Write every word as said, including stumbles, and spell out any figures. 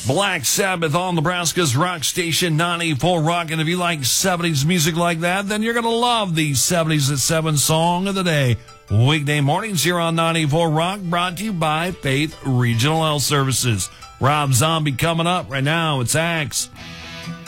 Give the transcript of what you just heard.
Black Sabbath on Nebraska's rock station ninety-four Rock. And if you like seventies music like that, then you're going to love the seventies at seven song of the day. Weekday mornings here on ninety-four Rock, brought to you by Faith Regional Health Services. Rob Zombie coming up right now. It's Axe.